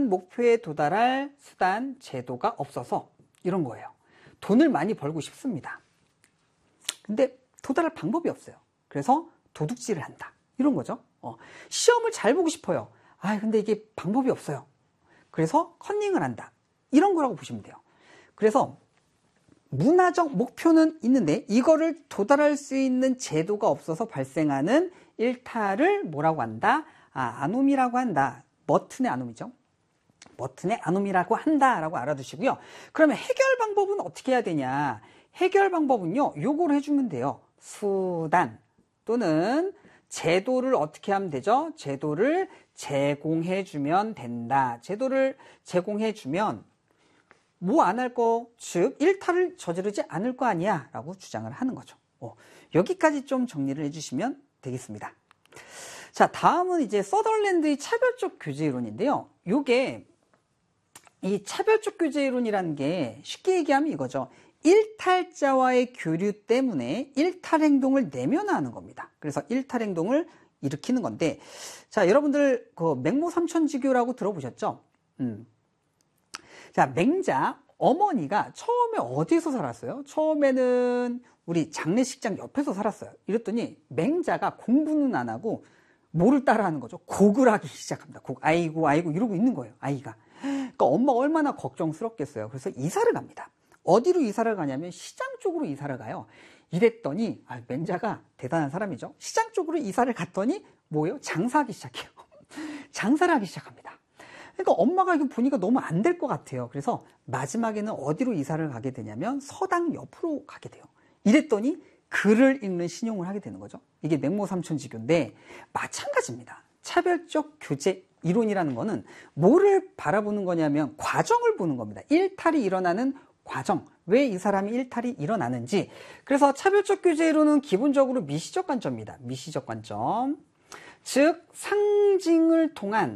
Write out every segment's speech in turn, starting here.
원하는 목표에 도달할 수단, 제도가 없어서 이런 거예요. 돈을 많이 벌고 싶습니다. 근데 도달할 방법이 없어요. 그래서 도둑질을 한다. 이런 거죠. 시험을 잘 보고 싶어요. 근데 이게 방법이 없어요. 그래서 컨닝을 한다. 이런 거라고 보시면 돼요. 그래서 문화적 목표는 있는데 이거를 도달할 수 있는 제도가 없어서 발생하는 일탈을 뭐라고 한다? 아노미라고 한다. 머튼의 아노미죠. 머튼의 아노미라고 한다라고 알아두시고요. 그러면 해결 방법은 어떻게 해야 되냐? 해결 방법은요. 요걸 해주면 돼요. 수단 또는 제도를 어떻게 하면 되죠? 제도를 제공해주면 된다. 제도를 제공해주면 뭐 안 할 거, 즉 일탈을 저지르지 않을 거 아니야 라고 주장을 하는 거죠. 여기까지 좀 정리를 해주시면 되겠습니다. 자, 다음은 이제 서덜랜드의 차별적 규제 이론인데요. 요게 이 차별적 규제 이론이라는 게 쉽게 얘기하면 이거죠. 일탈자와의 교류 때문에 일탈 행동을 내면화하는 겁니다. 그래서 일탈 행동을 일으키는 건데, 자, 여러분들 그 맹모 삼천지교라고 들어보셨죠? 자, 맹자 어머니가 처음에 어디서 살았어요? 처음에는 우리 장례식장 옆에서 살았어요. 이랬더니 맹자가 공부는 안 하고 뭐를 따라하는 거죠? 곡을 하기 시작합니다. 곡, 아이고 아이고 이러고 있는 거예요, 아이가. 그러니까 엄마가 얼마나 걱정스럽겠어요. 그래서 이사를 갑니다. 어디로 이사를 가냐면 시장 쪽으로 이사를 가요. 이랬더니 맹자가 대단한 사람이죠. 시장 쪽으로 이사를 갔더니 뭐예요? 장사하기 시작해요. 장사를 하기 시작합니다. 그러니까 엄마가 이거 보니까 너무 안 될 것 같아요. 그래서 마지막에는 어디로 이사를 가게 되냐면 서당 옆으로 가게 돼요. 이랬더니 글을 읽는 신용을 하게 되는 거죠. 이게 맹모 삼천지교인데 마찬가지입니다. 차별적 교제 이론이라는 거는 뭐를 바라보는 거냐면 과정을 보는 겁니다. 일탈이 일어나는 과정, 왜 이 사람이 일탈이 일어나는지. 그래서 차별적 교제 이론은 기본적으로 미시적 관점입니다. 미시적 관점. 즉 상징을 통한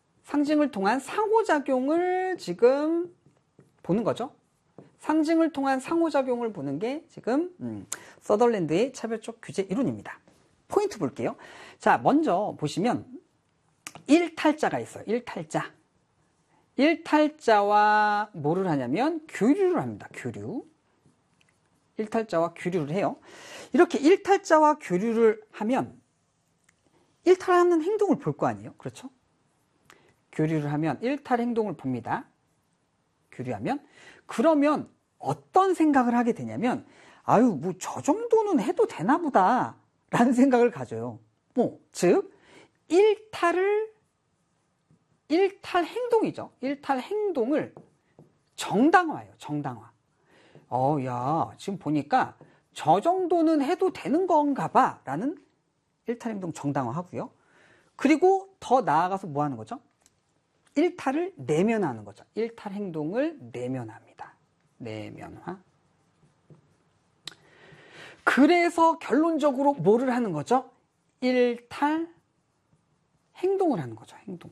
상호작용을 지금 보는 거죠. 상징을 통한 상호작용을 보는 게 지금 서덜랜드의 차별적 규제 이론입니다. 포인트 볼게요. 자, 먼저 보시면 일탈자가 있어요. 일탈자와 뭐를 하냐면 교류를 합니다. 교류. 일탈자와 교류를 해요. 이렇게 일탈자와 교류를 하면 일탈하는 행동을 볼 거 아니에요. 그렇죠? 교류를 하면 일탈 행동을 봅니다. 교류하면. 그러면 어떤 생각을 하게 되냐면 뭐 저 정도는 해도 되나 보다 라는 생각을 가져요. 즉 일탈 행동이죠. 일탈 행동을 정당화해요. 정당화. 야, 지금 보니까 저 정도는 해도 되는 건가 봐 라는 일탈 행동 정당화하고요. 그리고 더 나아가서 뭐 하는 거죠? 일탈을 내면화하는 거죠. 일탈 행동을 내면화합니다. 내면화. 그래서 결론적으로 뭐를 하는 거죠? 일탈 행동을 하는 거죠. 행동.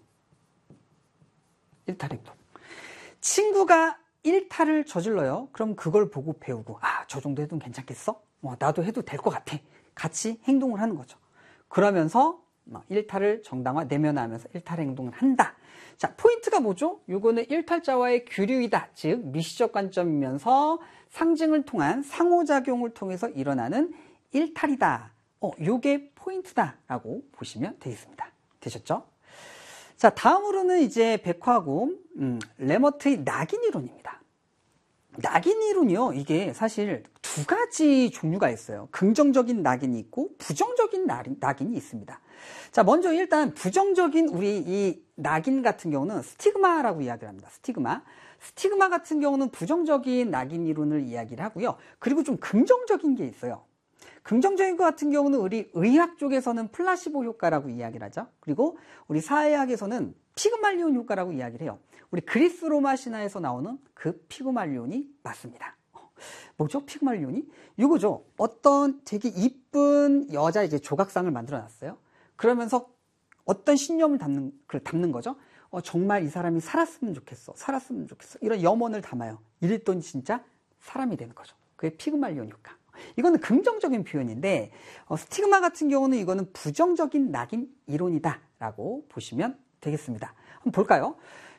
일탈 행동. 친구가 일탈을 저질러요. 그럼 그걸 보고 배우고 저 정도 해도 괜찮겠어? 나도 해도 될 것 같아. 같이 행동을 하는 거죠. 그러면서 일탈을 정당화, 내면화하면서 일탈 행동을 한다. 자, 포인트가 뭐죠? 요거는 일탈자와의 교류이다. 즉 미시적 관점이면서 상징을 통한 상호작용을 통해서 일어나는 일탈이다. 요게 포인트다라고 보시면 되겠습니다. 되셨죠? 자, 다음으로는 이제 백화고 레머트의 낙인 이론입니다. 낙인 이론이요. 이게 사실 두 가지 종류가 있어요. 긍정적인 낙인이 있고 부정적인 낙인이 있습니다. 자, 먼저 일단 부정적인 우리 이 낙인 같은 경우는 스티그마라고 이야기를 합니다. 스티그마 같은 경우는 부정적인 낙인 이론을 이야기를 하고요. 그리고 좀 긍정적인 게 있어요. 긍정적인 것 같은 경우는 우리 의학 쪽에서는 플라시보 효과라고 이야기를 하죠. 그리고 우리 사회학에서는 피그말리온 효과라고 이야기를 해요. 우리 그리스 로마 신화에서 나오는 그 피그말리온이 맞습니다. 뭐죠? 피그말리온이? 이거죠. 어떤 되게 이쁜 여자 이제 조각상을 만들어 놨어요. 그러면서 어떤 신념을 담는 거죠. 정말 이 사람이 살았으면 좋겠어. 살았으면 좋겠어. 이런 염원을 담아요. 이랬더니 진짜 사람이 되는 거죠. 그게 피그말리온 효과. 이거는 긍정적인 표현인데 스티그마 같은 경우는 이거는 부정적인 낙인 이론이다라고 보시면 되겠습니다. 한번 볼까요?